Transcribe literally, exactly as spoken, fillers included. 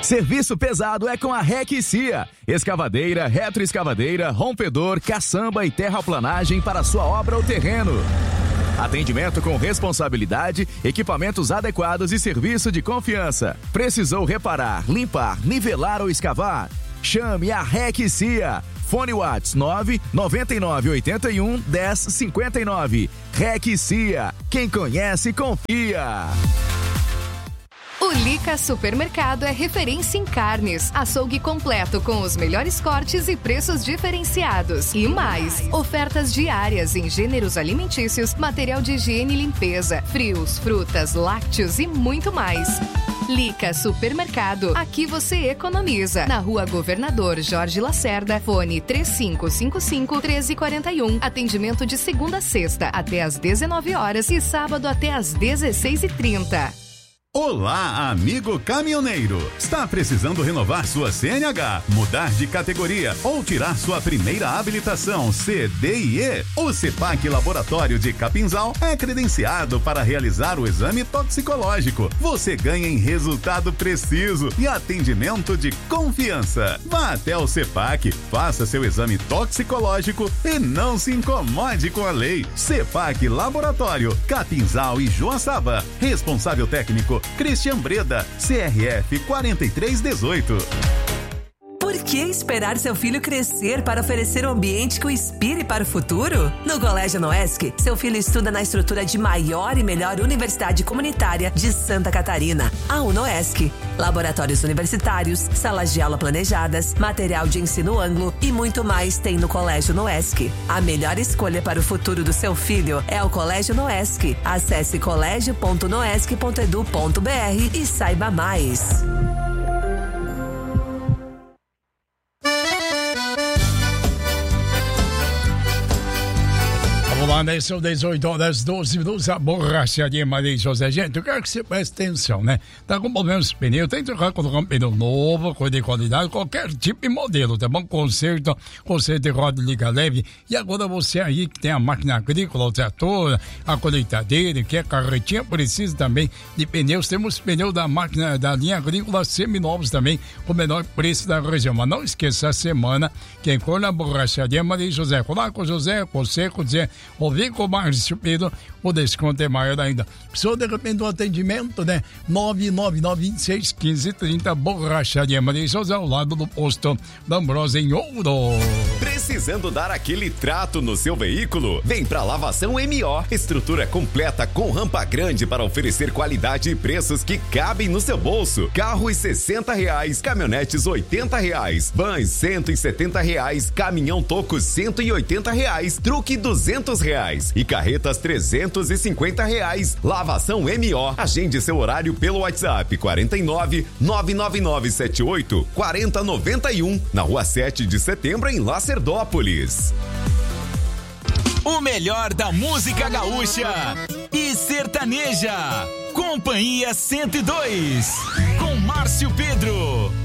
Serviço pesado é com a Rec Cia. Escavadeira, retroescavadeira, rompedor, caçamba e terraplanagem para sua obra ou terreno. Atendimento com responsabilidade, equipamentos adequados e serviço de confiança. Precisou reparar, limpar, nivelar ou escavar? Chame a Rec Cia. Fone Whats nove nove nove oito um um zero cinco nove. Rec Cia. Quem conhece, confia. O Lica Supermercado é referência em carnes, açougue completo com os melhores cortes e preços diferenciados. E mais, ofertas diárias em gêneros alimentícios, material de higiene e limpeza, frios, frutas, lácteos e muito mais. Lica Supermercado, aqui você economiza. Na Rua Governador Jorge Lacerda, fone três cinco cinco cinco, um três quatro um. Atendimento de segunda a sexta até às dezenove horas e sábado até às dezesseis e trinta. Olá, amigo caminhoneiro! Está precisando renovar sua C N H, mudar de categoria ou tirar sua primeira habilitação C D I E? O CEPAC Laboratório de Capinzal é credenciado para realizar o exame toxicológico. Você ganha em resultado preciso e atendimento de confiança. Vá até o CEPAC, faça seu exame toxicológico e não se incomode com a lei. CEPAC Laboratório, Capinzal e Joaçaba. Responsável técnico Christian Breda, C R F quatro três um oito. Por que esperar seu filho crescer para oferecer um ambiente que o inspire para o futuro? No Colégio Noesc, seu filho estuda na estrutura de maior e melhor universidade comunitária de Santa Catarina, a UNOESC. Laboratórios universitários, salas de aula planejadas, material de ensino ângulo e muito mais tem no Colégio Noesc. A melhor escolha para o futuro do seu filho é o Colégio Noesc. Acesse colégio ponto noesc ponto edu ponto br e saiba mais. Vamos lá, né? São dezoito horas, doze minutos, a borracharia Maria José. Gente, eu quero que você preste atenção, né? Tá com problemas de pneu, tem que trocar, colocar um pneu novo, coisa de qualidade, qualquer tipo de modelo, tá bom? Conserto, conserto de roda, liga leve. E agora você aí que tem a máquina agrícola, o trator, a colheitadeira, que é carretinha, precisa também de pneus. Temos pneu da máquina, da linha agrícola seminovos também, com o menor preço da região. Mas não esqueça, a semana, quem for na borracharia Maria José, colar com o José, com o Seco, dizer... ou vir com o Márcio Pedro, o desconto é maior ainda. Precisou de repente do atendimento, né? nove nove nove, vinte e seis, quinze, trinta, borracharia Maria José, ao lado do posto da Ambrosa em Ouro. Precisando dar aquele trato no seu veículo? Vem pra Lavação M O. Estrutura completa com rampa grande para oferecer qualidade e preços que cabem no seu bolso. Carros sessenta reais, caminhonetes oitenta reais, vans cento e setenta reais, caminhão toco cento e oitenta reais, truque duzentos reais e carretas trezentos e cinquenta reais. Lavação M O. Agende seu horário pelo WhatsApp quarenta e nove, nove nove nove sete oito, quarenta noventa e um, na rua sete de setembro, em Lacerdópolis. O melhor da música gaúcha e sertaneja. Companhia cento e dois, com Márcio Pedro.